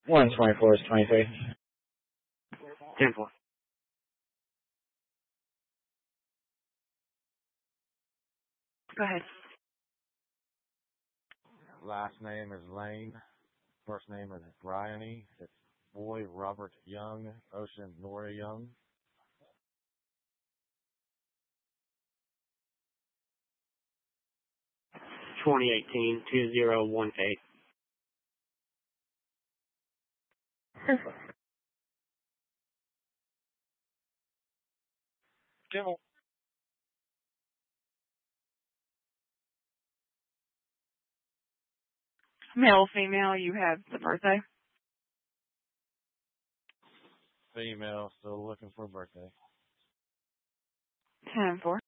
124 is 23. 10-4. Go ahead. Last name is Lane. First name is Bryony. It's Boy Robert Young, Ocean Nora Young. 2018-2018. Kimmel. Male, female, you have the birthday. Female, still looking for a birthday. 10-4.